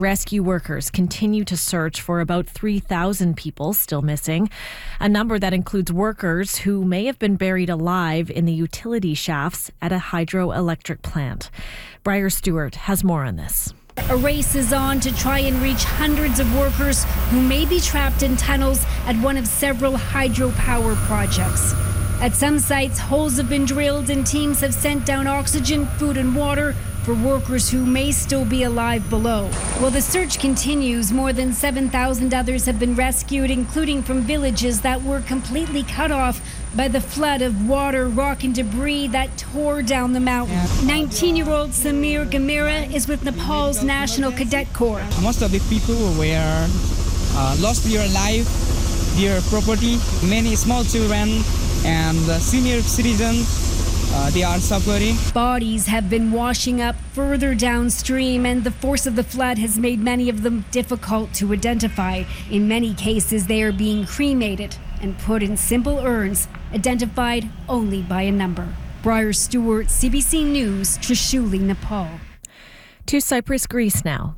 Rescue workers continue to search for about 3,000 people still missing, a number that includes workers who may have been buried alive in the utility shafts at a hydroelectric plant. Briar Stewart has more on this. A race is on to try and reach hundreds of workers who may be trapped in tunnels at one of several hydropower projects. At some sites, holes have been drilled and teams have sent down oxygen, food and water for workers who may still be alive below. While the search continues, more than 7,000 others have been rescued, including from villages that were completely cut off by the flood of water, rock and debris that tore down the mountain. 19-year-old Samir Gamira is with Nepal's National Cadet Corps. Most of the people were lost their life, their property. Many small children and senior citizens, they are suffering. Bodies have been washing up further downstream, and the force of the flood has made many of them difficult to identify. In many cases, they are being cremated and put in simple urns, identified only by a number. Briar Stewart, CBC News, Trishuli, Nepal. To Cyprus, Greece now.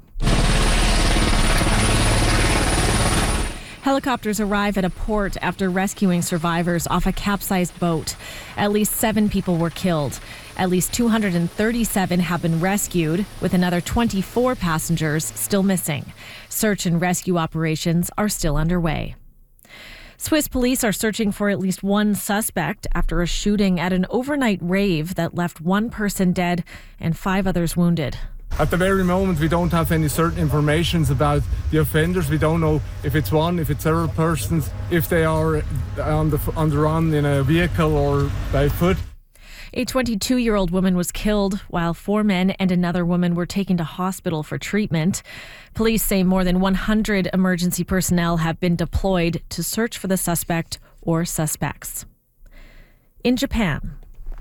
Helicopters arrive at a port after rescuing survivors off a capsized boat. At least 7 people were killed. At least 237 have been rescued, with another 24 passengers still missing. Search and rescue operations are still underway. Swiss police are searching for at least one suspect after a shooting at an overnight rave that left 1 person dead and 5 others wounded. At the very moment, we don't have any certain information about the offenders. We don't know if it's one, if it's several persons, if they are on the run in a vehicle or by foot. A 22-year-old woman was killed while 4 men and another woman were taken to hospital for treatment. Police say more than 100 emergency personnel have been deployed to search for the suspect or suspects. In Japan,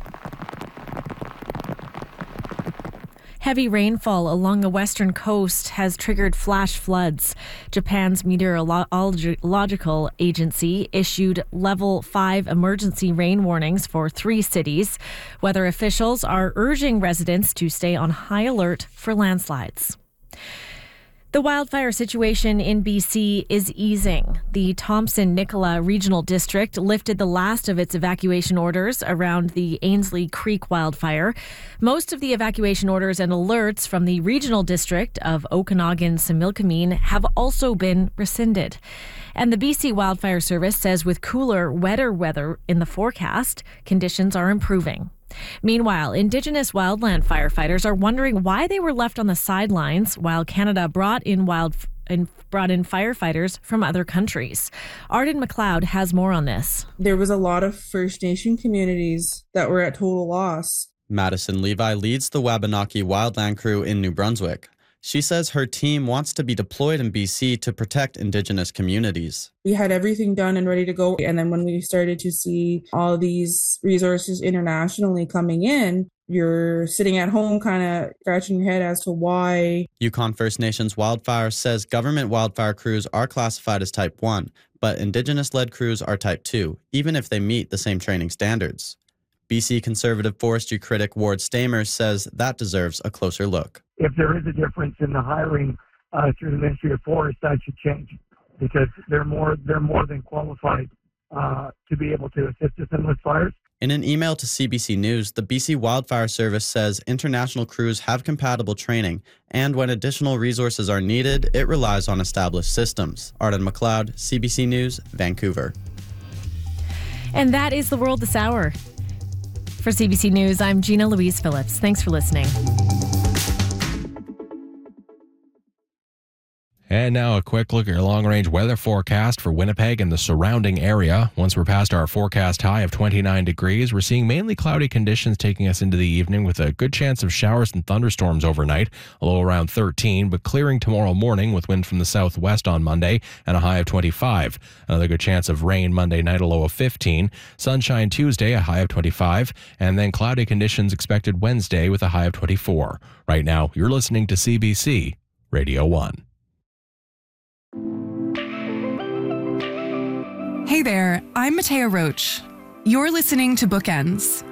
heavy rainfall along the western coast has triggered flash floods. Japan's meteorological agency issued level 5 emergency rain warnings for 3 cities. Weather officials are urging residents to stay on high alert for landslides. The wildfire situation in BC is easing. The Thompson-Nicola Regional District lifted the last of its evacuation orders around the Ainslie Creek wildfire. Most of the evacuation orders and alerts from the Regional District of Okanagan-Similkameen have also been rescinded. And the BC Wildfire Service says with cooler, wetter weather in the forecast, conditions are improving. Meanwhile, Indigenous wildland firefighters are wondering why they were left on the sidelines while Canada brought in firefighters from other countries. Arden McLeod has more on this. There was a lot of First Nation communities that were at total loss. Madison Levi leads the Wabanaki Wildland Crew in New Brunswick. She says her team wants to be deployed in BC to protect Indigenous communities. We had everything done and ready to go. And then when we started to see all these resources internationally coming in, you're sitting at home kind of scratching your head as to why. Yukon First Nations Wildfire says government wildfire crews are classified as Type 1, but Indigenous-led crews are Type 2, even if they meet the same training standards. BC Conservative forestry critic Ward Stamers says that deserves a closer look. If there is a difference in the hiring through the Ministry of Forest, that should change because they're more than qualified to be able to assist us in those fires. In an email to CBC News, the BC Wildfire Service says international crews have compatible training, and when additional resources are needed, it relies on established systems. Arden McLeod, CBC News, Vancouver. And that is the world this hour. For CBC News, I'm Gina Louise Phillips. Thanks for listening. And now a quick look at your long-range weather forecast for Winnipeg and the surrounding area. Once we're past our forecast high of 29 degrees, we're seeing mainly cloudy conditions taking us into the evening with a good chance of showers and thunderstorms overnight, a low around 13, but clearing tomorrow morning with wind from the southwest on Monday and a high of 25. Another good chance of rain Monday night, a low of 15. Sunshine Tuesday, a high of 25, and then cloudy conditions expected Wednesday with a high of 24. Right now, you're listening to CBC Radio 1. Hey there, I'm Matea Roach. You're listening to Bookends,